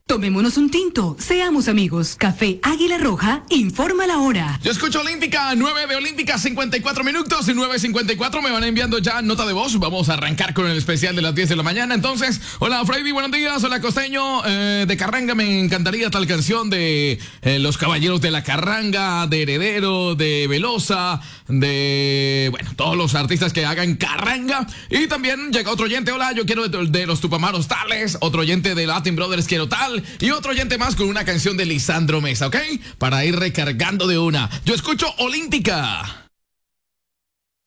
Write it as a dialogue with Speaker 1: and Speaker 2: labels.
Speaker 1: Tomémonos un tinto, seamos amigos. Café Águila Roja, informa la hora.
Speaker 2: Yo escucho Olímpica, 9 de Olímpica, 54 minutos y 9:54 me van enviando ya nota de voz. Vamos a arrancar con el especial de las 10 de la mañana. Entonces, hola Freddy, buenos días. Hola Costeño, de Carranga, me encantaría tal canción de Los Caballeros de la Carranga, de Heredero, de Velosa, de, bueno, todos los artistas que hagan carranga. Y también llega otro oyente, hola, yo quiero de los Tupamaros tales, otro oyente de Latin Brothers quiero tal, y otro oyente más con una canción de Lisandro Mesa, ¿ok? Para ir recargando de una. Yo escucho Olímpica.